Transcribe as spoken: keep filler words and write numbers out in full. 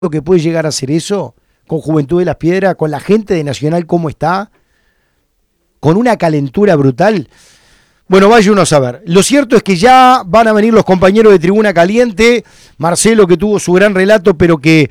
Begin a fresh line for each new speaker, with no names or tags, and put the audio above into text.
lo que puede llegar a hacer eso con Juventud de las Piedras, con la gente de Nacional cómo está, con una calentura brutal. Bueno, vaya uno a saber. Lo cierto es que ya van a venir los compañeros de Tribuna Caliente, Marcelo que tuvo su gran relato, pero que